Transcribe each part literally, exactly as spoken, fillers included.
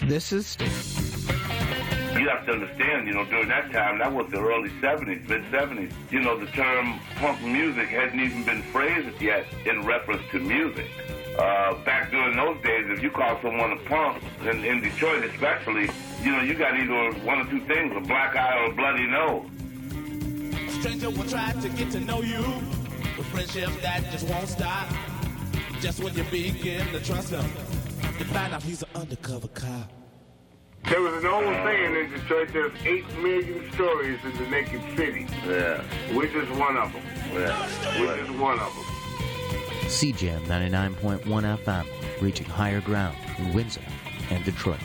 This is Steve. You have to understand, you know, during that time, that was the early seventies, mid-seventies. You know, the term punk music hadn't even been phrased yet in reference to music. Uh, back during those days, if you call someone a punk, in, in Detroit especially, you know, you got either one or two things, a black eye or a bloody nose. A stranger will try to get to know you with friendship that just won't stop. Just when you begin to trust him, you find out he's an undercover cop. There was an old saying in Detroit, there's eight million stories in the naked city. Yeah. We're just one of them. Yeah. We're just one of them. C J M ninety-nine point one F M, reaching higher ground in Windsor and Detroit.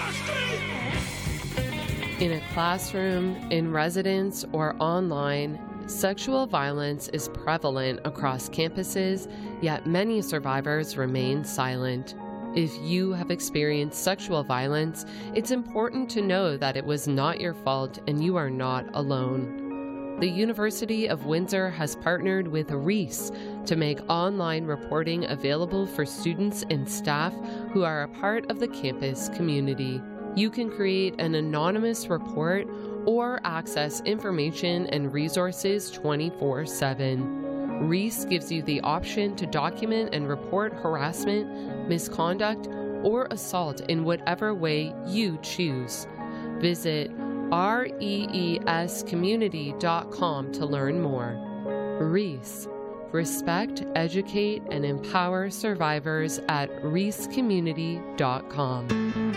In a classroom, in residence, or online, sexual violence is prevalent across campuses, yet many survivors remain silent. If you have experienced sexual violence, it's important to know that it was not your fault and you are not alone. The University of Windsor has partnered with Reese to make online reporting available for students and staff who are a part of the campus community. You can create an anonymous report or access information and resources twenty-four seven. Reese gives you the option to document and report harassment, misconduct, or assault in whatever way you choose. Visit rees community dot com to learn more. Reese. Respect, educate, and empower survivors at rees community dot com.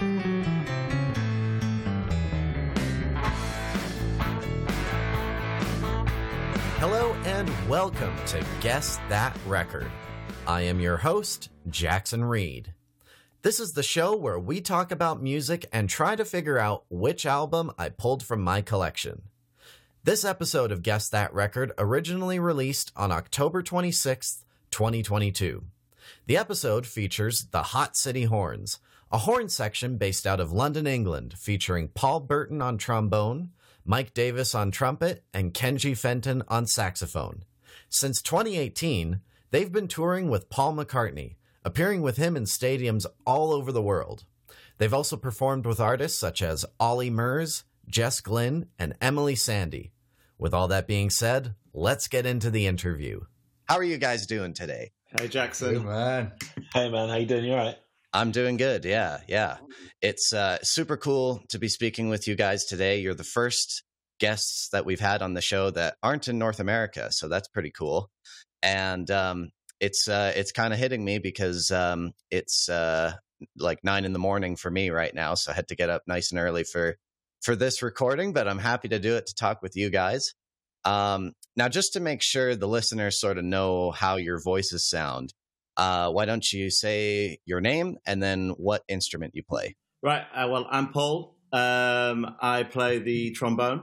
Hello and welcome to Guess That Record. I am your host, Jackson Reed. This is the show where we talk about music and try to figure out which album I pulled from my collection. This episode of Guess That Record originally released on October twenty-sixth, twenty twenty-two. The episode features the Hot City Horns, a horn section based out of London, England, featuring Paul Burton on trombone, Mike Davis on trumpet, and Kenji Fenton on saxophone. Since twenty eighteen, they've been touring with Paul McCartney, appearing with him in stadiums all over the world. They've also performed with artists such as Ollie Murs, Jess Glynn, and Emily Sandé. With all that being said, let's get into the interview. How are you guys doing today? Hey, Jackson. Good, man. Hey, man. How you doing? You all right? I'm doing good. Yeah, yeah. It's uh, super cool to be speaking with you guys today. You're the first guests that we've had on the show that aren't in North America, so that's pretty cool. And um, it's uh, it's kind of hitting me because um, it's uh, like nine in the morning for me right now, so I had to get up nice and early for for this recording, but I'm happy to do it to talk with you guys. Um, now, just to make sure the listeners sort of know how your voices sound, uh, why don't you say your name and then what instrument you play? Right. Uh, well, I'm Paul. Um, I play the trombone.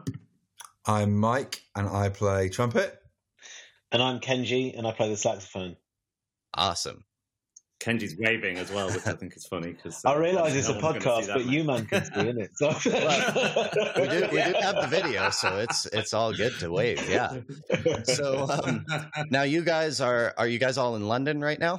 I'm Mike, and I play trumpet. And I'm Kenji, and I play the saxophone. Awesome. Kenji's waving as well, which I think is funny. Cause, uh, I no realise it's a podcast, but man. you man can see, isn't it? So, well, we do we do have the video, so it's it's all good to wave. Yeah. So um, now you guys are are you guys all in London right now?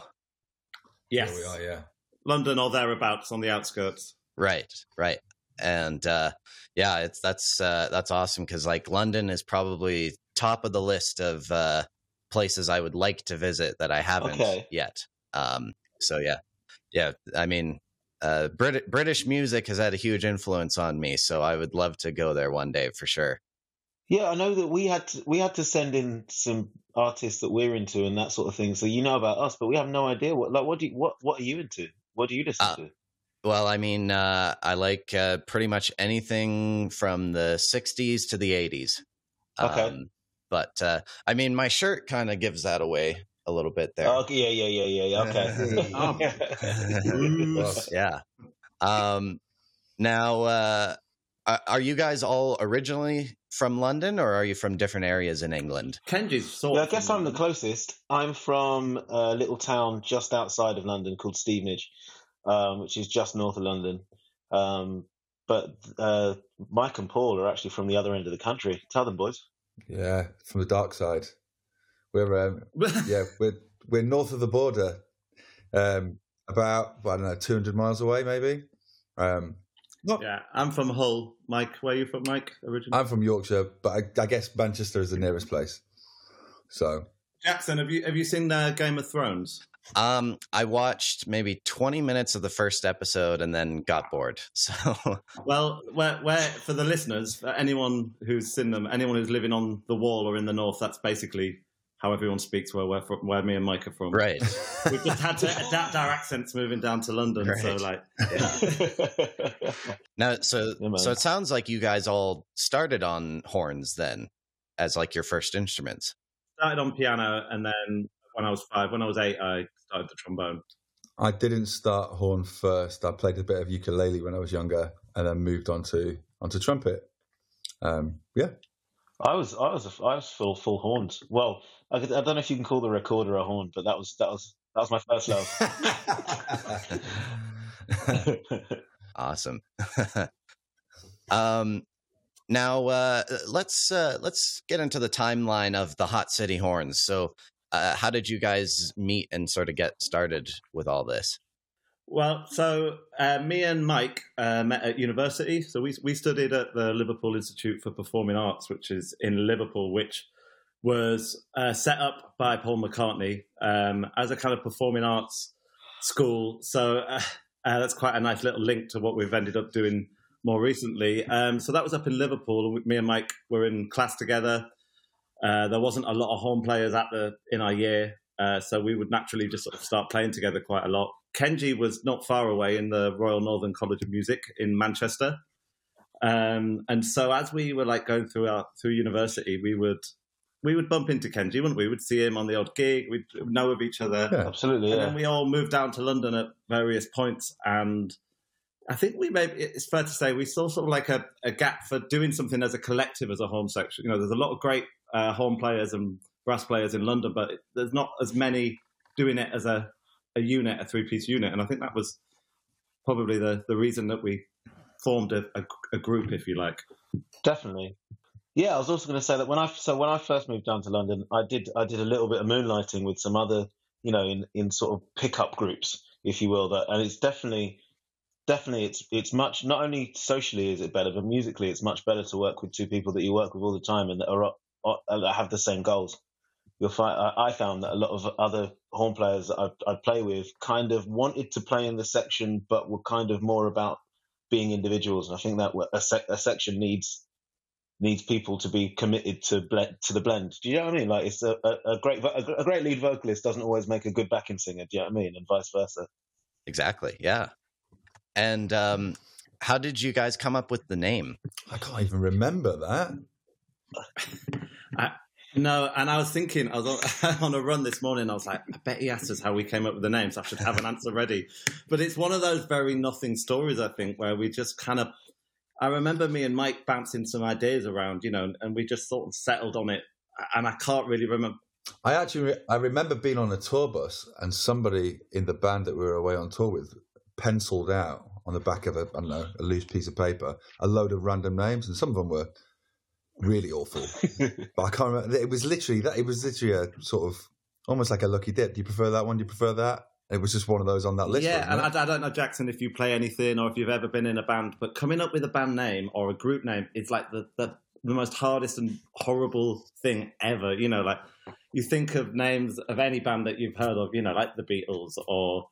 Yes, Here we are. Yeah, London or thereabouts on the outskirts. Right, right, and uh, yeah, it's that's uh, that's awesome because like London is probably top of the list of uh, places I would like to visit that I haven't okay. yet. Um, So yeah, yeah. I mean, uh, Brit- British music has had a huge influence on me, so I would love to go there one day for sure. Yeah, I know that we had to, we had to send in some artists that we're into and that sort of thing. So you know about us, but we have no idea what like what do you, what what are you into? What do you listen Uh, to? Well, I mean, uh, I like uh, pretty much anything from the sixties to the eighties. Okay. Um, but uh, I mean, my shirt kind of gives that away a little bit there. Oh, yeah, yeah, yeah, yeah, yeah. Okay. Yeah. Um, now, uh, are, are you guys all originally from London, or are you from different areas in England? Kenji's sort Yeah, I of guess from I'm the London. closest. I'm from a little town just outside of London called Stevenage, um, which is just north of London. Um, but uh, Mike and Paul are actually from the other end of the country. Tell them, boys. yeah, from the dark side. We're um, yeah, we're we're north of the border, um, about I don't know, two hundred miles away, maybe. Um, Not, Yeah, I'm from Hull. Mike, where are you from, Mike, originally? I'm from Yorkshire, but I, I guess Manchester is the nearest place. So, Jackson, have you have you seen uh, Game of Thrones? Um, I watched maybe twenty minutes of the first episode and then got bored. So, well, where, where for the listeners, for anyone who's seen them, anyone who's living on the wall or in the north, that's basically how everyone speaks where we're from, where me and Mike are from. Right. We've just had to adapt our accents moving down to London. Right. So, like, yeah. now, so Yeah, so it sounds like you guys all started on horns then, as like your first instruments. Started on piano, and then when I was five, when I was eight, I started the trombone. I didn't start horn first. I played a bit of ukulele when I was younger, and then moved on to onto trumpet. Um, yeah, I was, I was, I was full, full horns. Well, I, could, I don't know if you can call the recorder a horn, but that was that was that was my first love. Awesome. um, now uh, let's uh, let's get into the timeline of the Hot City Horns. So, uh, how did you guys meet and sort of get started with all this? Well, so uh, me and Mike uh, met at university. So we we studied at the Liverpool Institute for Performing Arts, which is in Liverpool, which was uh, set up by Paul McCartney um, as a kind of performing arts school. So uh, uh, that's quite a nice little link to what we've ended up doing more recently. Um, so that was up in Liverpool. Me and Mike were in class together. Uh, there wasn't a lot of horn players at the in our year, uh, so we would naturally just sort of start playing together quite a lot. Kenji was not far away in the Royal Northern College of Music in Manchester. Um, and so as we were like going through our through university, we would we would bump into Kenji, wouldn't we? We'd see him on the odd gig, we'd know of each other. Yeah. Absolutely, And yeah. then we all moved down to London at various points, and I think we maybe it's fair to say we saw sort of like a, a gap for doing something as a collective as a horn section. You know, there's a lot of great uh, horn players and brass players in London, but there's not as many doing it as a, a unit, a three-piece unit. And I think that was probably the, the reason that we formed a, a, a group, if you like. Definitely. Yeah, I was also going to say that when I so when I first moved down to London, I did I did a little bit of moonlighting with some other, you know, in, in sort of pickup groups, if you will. That and it's definitely definitely it's it's much not only socially is it better, but musically it's much better to work with two people that you work with all the time and that are, are that have the same goals. You'll find I, I found that a lot of other horn players that I, I play with kind of wanted to play in the section, but were kind of more about being individuals. And I think that a, sec, a section needs. needs people to be committed to blend, to the blend. Do you know what I mean? Like it's a, a, a great a great lead vocalist doesn't always make a good backing singer. Do you know what I mean? And vice versa. Exactly. Yeah. And um, how did you guys come up with the name? I can't even remember that. I, no, and I was thinking, I was on, on a run this morning. I was like, I bet he asked us how we came up with the name, so I should have an answer ready. But it's one of those very nothing stories, I think, where we just kind of. I remember me and Mike bouncing some ideas around, you know, and we just sort of settled on it. And I can't really remember. I actually, I remember being on a tour bus and somebody in the band that we were away on tour with penciled out on the back of a, I don't know, a loose piece of paper, a load of random names, and some of them were really awful. But I can't remember. It was literally that. It was literally a sort of almost like a lucky dip. Do you prefer that one? Do you prefer that? It was just one of those on that list. Yeah, and I, I don't know, Jackson, if you play anything or if you've ever been in a band, but coming up with a band name or a group name is like the, the, the most hardest and horrible thing ever. You know, like you think of names of any band that you've heard of, you know, like the Beatles or